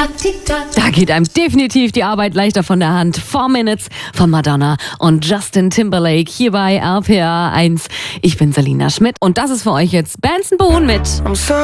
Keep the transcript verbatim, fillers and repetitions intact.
Tick-Tock, Tick-Tock. Da geht einem definitiv die Arbeit leichter von der Hand. Four Minutes von Madonna und Justin Timberlake hier bei R P R eins. Ich bin Selina Schmidt und das ist für euch jetzt Benson Boone mit